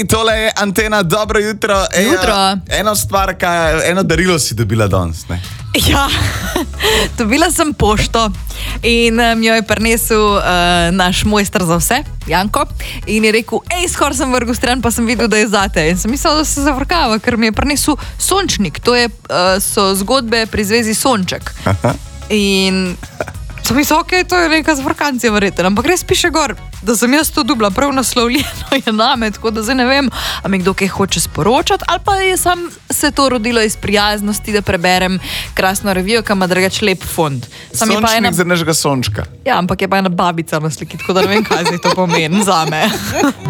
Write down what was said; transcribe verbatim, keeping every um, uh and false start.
Tole je Antena, dobro jutro. Jutro. Ej, eno stvar, kaj, eno darilo si dobila danes, ne? Ja, dobila sem pošto in mi jo je prinesel uh, naš mojster za vse, Janko, in je rekel, ej, skor sem vrgel stran, pa sem videl, da je zate. In sem mislil, da se zavrkava, ker mi je prinesel Sončnik. To je, uh, so zgodbe pri zvezi Sonček. In sem mislil, ok, to je neka zvrkancija verjetno, ampak res piše gor, da sem jaz to dobila, prav naslovljeno je name, tako da zdaj ne vem, a mi kdo kaj hoče sporočati, ali pa je sam se to rodilo iz prijaznosti, da preberem krasno revijo, ki ima drugač lep fond. Sam Sončnik ena... za našega sončka. Ja, ampak je pa ena babica na sliki, tako da ne vem, kaj zdaj to pomeni zame.